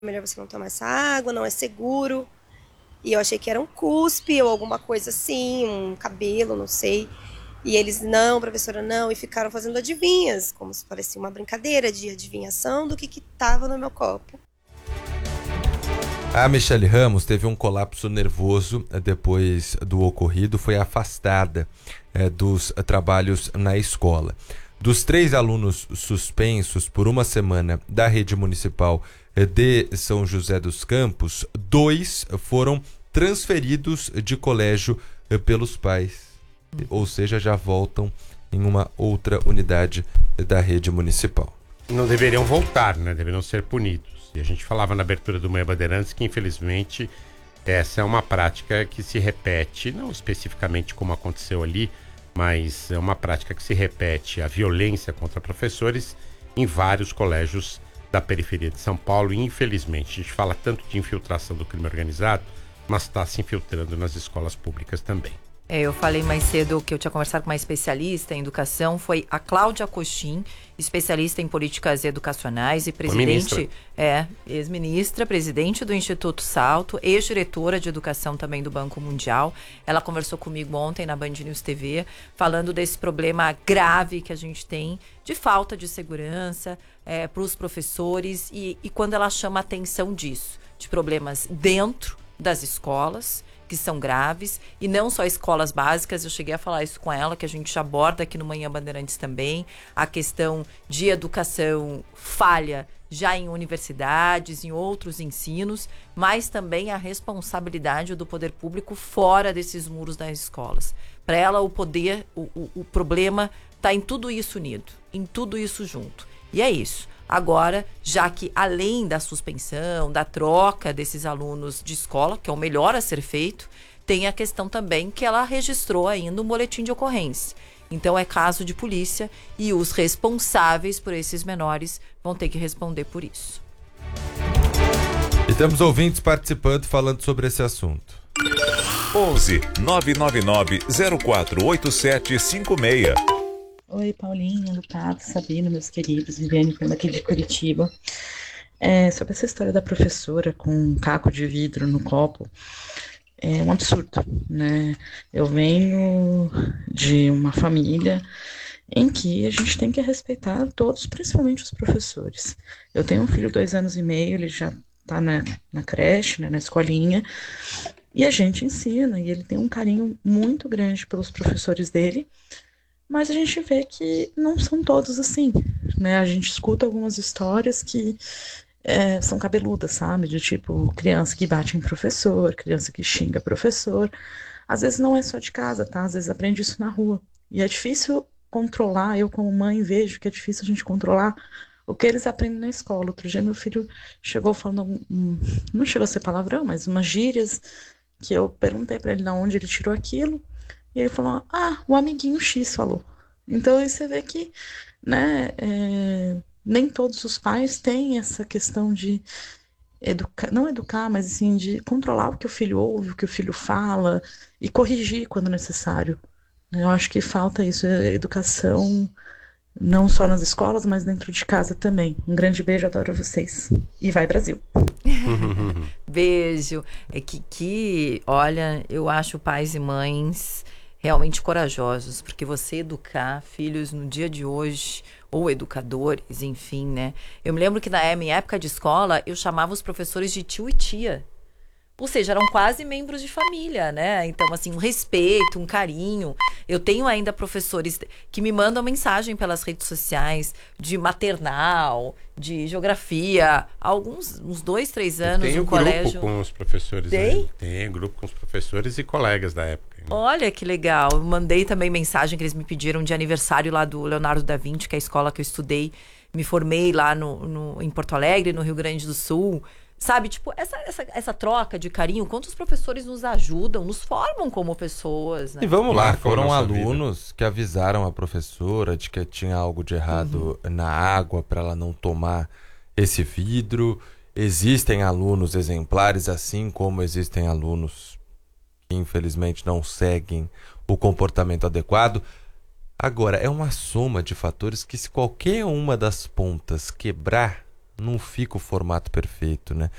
melhor você não tomar essa água, não é seguro. E eu achei que era um cuspe ou alguma coisa assim, um cabelo, não sei. E eles, não, professora, não, e ficaram fazendo adivinhas, como se parecia uma brincadeira de adivinhação do que estava no meu copo. A Michelle Ramos teve um colapso nervoso depois do ocorrido, foi afastada dos trabalhos na escola. Dos 3 alunos suspensos por uma semana da rede municipal de São José dos Campos, 2 foram transferidos de colégio pelos pais, ou seja, já voltam em uma outra unidade da rede municipal. Não deveriam voltar, né? Deveriam ser punidos. E a gente falava na abertura do Manhã Bandeirantes que, infelizmente, essa é uma prática que se repete, não especificamente como aconteceu ali, mas é uma prática que se repete, a violência contra professores em vários colégios da periferia de São Paulo. E, infelizmente, a gente fala tanto de infiltração do crime organizado, mas está se infiltrando nas escolas públicas também. Eu falei mais cedo que eu tinha conversado com uma especialista em educação, foi a Cláudia Coxim, especialista em políticas educacionais e presidente, ex-ministra, presidente do Instituto Salto, ex-diretora de educação também do Banco Mundial. Ela conversou comigo ontem na Band News TV, falando desse problema grave que a gente tem de falta de segurança para os professores e quando ela chama a atenção disso, de problemas dentro das escolas, que são graves, e não só escolas básicas. Eu cheguei a falar isso com ela, que a gente aborda aqui no Manhã Bandeirantes também, a questão de educação falha já em universidades, em outros ensinos, mas também a responsabilidade do poder público fora desses muros das escolas. Para ela, o problema está em tudo isso unido, em tudo isso junto. E é isso. Agora, já que além da suspensão, da troca desses alunos de escola, que é o melhor a ser feito, tem a questão também que ela registrou ainda um boletim de ocorrência. Então é caso de polícia e os responsáveis por esses menores vão ter que responder por isso. E temos ouvintes participando, falando sobre esse assunto. 11 999 048756. Oi, Paulinha, Lucas, Sabino, meus queridos, Viviane, aqui de Curitiba. Sobre essa história da professora com um caco de vidro no copo, é um absurdo, né? Eu venho de uma família em que a gente tem que respeitar todos, principalmente os professores. Eu tenho um filho de 2 anos e meio, ele já está na creche, né, na escolinha, e a gente ensina, e ele tem um carinho muito grande pelos professores dele, mas a gente vê que não são todos assim, né? A gente escuta algumas histórias que são cabeludas, sabe? De tipo, criança que bate em professor, criança que xinga professor. Às vezes não é só de casa, tá? Às vezes aprende isso na rua. E é difícil controlar, eu como mãe vejo que é difícil a gente controlar o que eles aprendem na escola. Outro dia meu filho chegou falando, não chegou a ser palavrão, mas umas gírias, que eu perguntei para ele de onde ele tirou aquilo. E ele falou, o amiguinho X falou. Então aí você vê que, né, nem todos os pais têm essa questão de não educar, mas assim, de controlar o que o filho ouve, o que o filho fala e corrigir quando necessário. Eu acho que falta isso, educação, não só nas escolas, mas dentro de casa também. Um grande beijo, adoro vocês. E vai, Brasil! Beijo. Olha, eu acho pais e mães realmente corajosos, porque você educar filhos no dia de hoje, ou educadores, enfim, né? Eu me lembro que na minha época de escola, eu chamava os professores de tio e tia. Ou seja, eram quase membros de família, né? Então, assim, um respeito, um carinho. Eu tenho ainda professores que me mandam mensagem pelas redes sociais de maternal, de geografia, uns 2, 3 anos no colégio. Tem grupo com os professores. Tem? Tem grupo com os professores e colegas da época. Né? Olha que legal. Eu mandei também mensagem que eles me pediram de aniversário lá do Leonardo da Vinci, que é a escola que eu estudei. Me formei lá em Porto Alegre, no Rio Grande do Sul. Sabe, tipo, essa troca de carinho, quantos professores nos ajudam, nos formam como pessoas, né? E vamos lá, foram alunos que avisaram a professora de que tinha algo de errado na água para ela não tomar esse vidro. Existem alunos exemplares, assim como existem alunos que infelizmente não seguem o comportamento adequado. Agora, é uma soma de fatores que, se qualquer uma das pontas quebrar, não fica o formato perfeito, né?